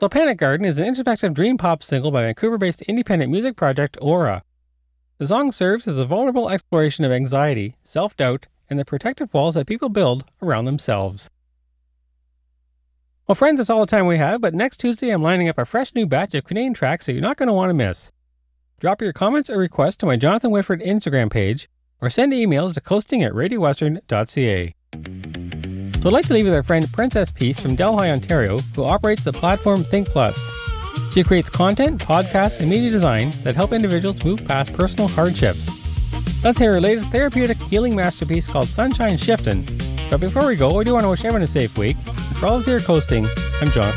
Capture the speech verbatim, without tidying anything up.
So Panic Garden is an introspective dream pop single by Vancouver-based independent music project Aura. The song serves as a vulnerable exploration of anxiety, self-doubt, and the protective walls that people build around themselves. Well, friends, that's all the time we have, but next Tuesday I'm lining up a fresh new batch of Canadian tracks that you're not going to want to miss. Drop your comments or requests to my Jonathan Whitford Instagram page, or send emails to coasting at radio western dot c a. So I'd like to leave with our friend Princess Peace from Delhi, Ontario, who operates the platform Think Plus. She creates content, podcasts, and media design that help individuals move past personal hardships. Let's hear her latest therapeutic healing masterpiece called Sunshine Shiftin'. But before we go, I do want to wish everyone a safe week. And for all of us here at Coasting, I'm Jonathan.